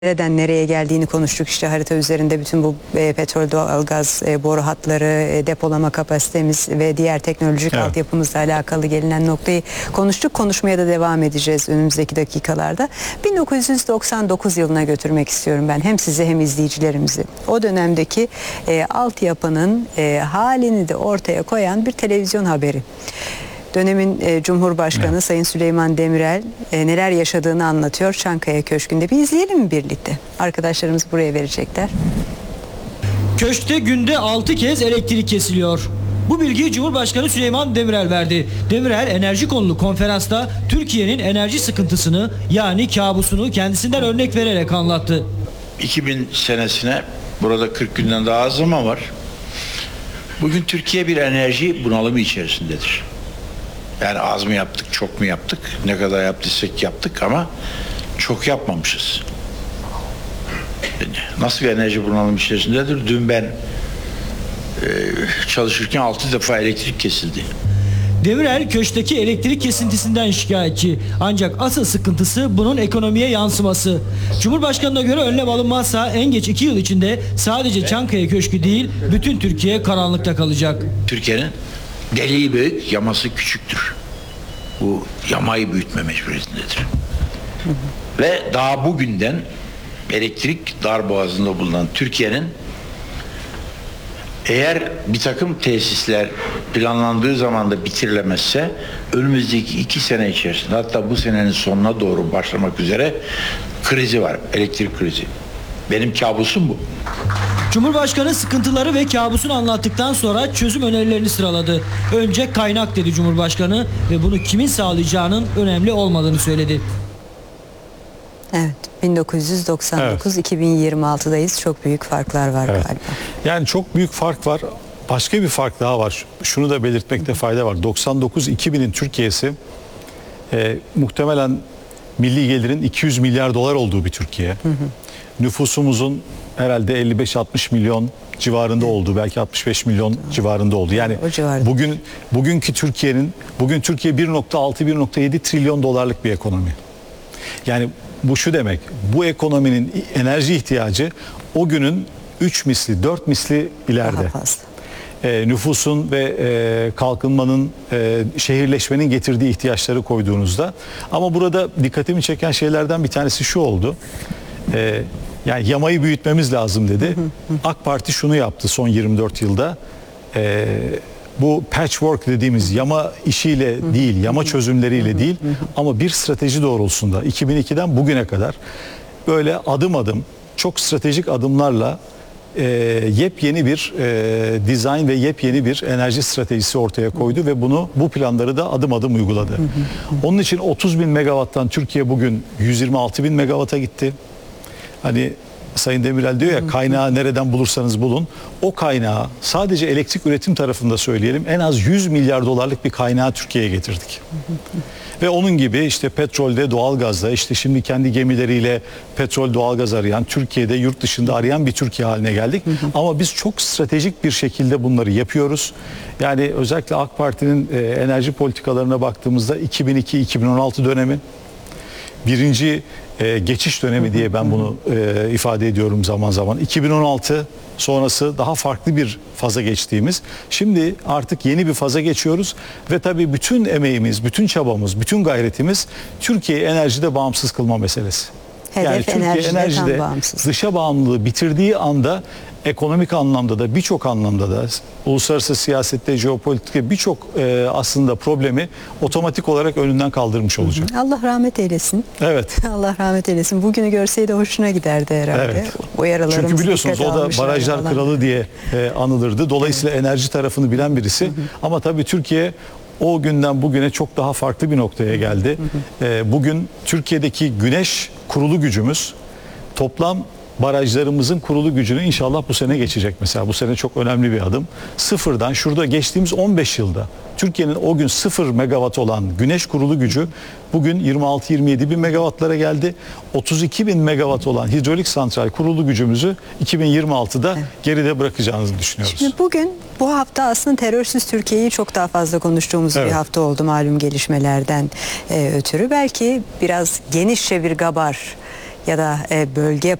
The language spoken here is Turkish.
Nereden nereye geldiğini konuştuk. İşte harita üzerinde bütün bu petrol, doğalgaz boru hatları, depolama kapasitemiz ve diğer teknolojik altyapımızla alakalı gelinen noktayı konuştuk. Konuşmaya da devam edeceğiz önümüzdeki dakikalarda. 1999 yılına götürmek istiyorum ben hem sizi hem izleyicilerimizi. O dönemdeki altyapının halini de ortaya koyan bir televizyon haberi. Dönemin Cumhurbaşkanı Sayın Süleyman Demirel neler yaşadığını anlatıyor Çankaya Köşkü'nde. Bir izleyelim mi birlikte? Arkadaşlarımız buraya verecekler. Köşkte günde 6 kez elektrik kesiliyor. Bu bilgiyi Cumhurbaşkanı Süleyman Demirel verdi. Demirel enerji konulu konferansta Türkiye'nin enerji sıkıntısını yani kabusunu kendisinden örnek vererek anlattı. 2000 senesine burada 40 günden daha az zaman var. Bugün Türkiye bir enerji bunalımı içerisindedir. Yani az mı yaptık, çok mu yaptık, ne kadar yaptıysak yaptık ama çok yapmamışız. Nasıl bir enerji bunalımı içerisindedir? Dün ben çalışırken 6 defa elektrik kesildi. Demirel köşkteki elektrik kesintisinden şikayetçi. Ancak asıl sıkıntısı bunun ekonomiye yansıması. Cumhurbaşkanına göre önlem alınmazsa en geç 2 yıl içinde sadece Çankaya Köşkü değil bütün Türkiye karanlıkta kalacak. Türkiye'nin deliği büyük, yaması küçüktür. Bu yamayı büyütme mecburiyetindedir. Ve daha bugünden elektrik darboğazında bulunan Türkiye'nin eğer bir takım tesisler planlandığı zaman da bitirilemezse önümüzdeki 2 sene içerisinde hatta bu senenin sonuna doğru başlamak üzere krizi var. Elektrik krizi. Benim kabusum bu. Cumhurbaşkanı sıkıntıları ve kabusunu anlattıktan sonra çözüm önerilerini sıraladı. Önce kaynak dedi Cumhurbaşkanı ve bunu kimin sağlayacağının önemli olmadığını söyledi. Evet, 1999-2026'dayız. Çok büyük farklar var galiba. Yani çok büyük fark var. Başka bir fark daha var. Şunu da belirtmekte fayda var. 99-2000'in Türkiye'si muhtemelen milli gelirin 200 milyar dolar olduğu bir Türkiye. Nüfusumuzun herhalde 55-60 milyon civarında oldu. Belki 65 milyon civarında oldu. Yani bugün Türkiye 1.6-1.7 trilyon dolarlık bir ekonomi. Yani bu şu demek. Bu ekonominin enerji ihtiyacı o günün 3 misli, 4 misli ileride. Nüfusun ve kalkınmanın, şehirleşmenin getirdiği ihtiyaçları koyduğunuzda. Ama burada dikkatimi çeken şeylerden bir tanesi şu oldu. Yani yamayı büyütmemiz lazım dedi. AK Parti şunu yaptı son 24 yılda. Bu patchwork dediğimiz yama işiyle değil, yama çözümleriyle değil ama bir strateji doğrultusunda 2002'den bugüne kadar böyle adım adım çok stratejik adımlarla yepyeni bir dizayn ve yepyeni bir enerji stratejisi ortaya koydu ve bu planları da adım adım uyguladı. Onun için 30 bin megawatttan Türkiye bugün 126 bin megawata gitti. Hani Sayın Demirel diyor ya kaynağı nereden bulursanız bulun. O kaynağı sadece elektrik üretim tarafında söyleyelim en az 100 milyar dolarlık bir kaynağı Türkiye'ye getirdik. Ve onun gibi işte petrolde, doğalgazda işte şimdi kendi gemileriyle petrol, doğalgaz arayan, Türkiye'de, yurt dışında arayan bir Türkiye haline geldik. Ama biz çok stratejik bir şekilde bunları yapıyoruz. Yani özellikle AK Parti'nin enerji politikalarına baktığımızda 2002-2016 dönemi birinci geçiş dönemi diye ben bunu ifade ediyorum zaman zaman. 2016 sonrası daha farklı bir faza geçtiğimiz. Şimdi artık yeni bir faza geçiyoruz ve tabii bütün emeğimiz, bütün çabamız, bütün gayretimiz Türkiye'yi enerjide bağımsız kılma meselesi. Yani Türkiye enerjide dışa bağımlılığı bitirdiği anda ekonomik anlamda da birçok anlamda da uluslararası siyasette, jeopolitikte birçok aslında problemi otomatik olarak önünden kaldırmış olacak. Allah rahmet eylesin. Evet. Allah rahmet eylesin. Bugünü görseydi hoşuna giderdi herhalde. Evet. O yaralarımız çünkü biliyorsunuz o da barajlar kralı diye anılırdı. Dolayısıyla enerji tarafını bilen birisi. Ama tabii Türkiye o günden bugüne çok daha farklı bir noktaya geldi. Bugün Türkiye'deki güneş kurulu gücümüz toplam barajlarımızın kurulu gücünü inşallah bu sene geçecek mesela. Bu sene çok önemli bir adım. Sıfırdan şurada geçtiğimiz 15 yılda Türkiye'nin o gün 0 megawatt olan güneş kurulu gücü bugün 26-27 bin megawattlara geldi. 32 bin megawatt olan hidrolik santral kurulu gücümüzü 2026'da geride bırakacağınızı düşünüyoruz. Şimdi bu hafta aslında terörsüz Türkiye'yi çok daha fazla konuştuğumuz bir hafta oldu malum gelişmelerden ötürü. Belki biraz genişçe bir gabar ya da bölge